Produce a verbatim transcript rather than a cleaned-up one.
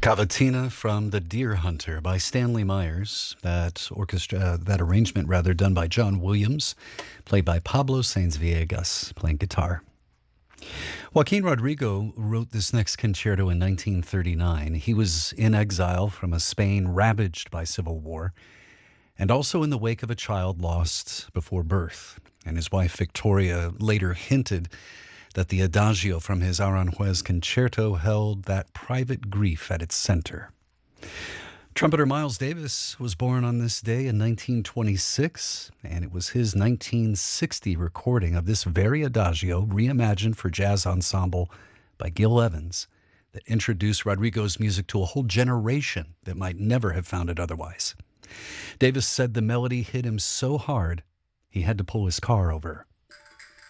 Cavatina from The Deer Hunter by Stanley Myers. That orchestra, uh, that arrangement rather, done by John Williams, played by Pablo Sainz Villegas, playing guitar. Joaquin Rodrigo wrote this next concerto in nineteen thirty-nine. He was in exile from a Spain ravaged by civil war, and also in the wake of a child lost before birth. And his wife Victoria later hinted that the adagio from his Aranjuez concerto held that private grief at its center. Trumpeter Miles Davis was born on this day in nineteen twenty-six, and it was his nineteen sixty recording of this very adagio, reimagined for jazz ensemble by Gil Evans, that introduced Rodrigo's music to a whole generation that might never have found it otherwise. Davis said the melody hit him so hard, he had to pull his car over.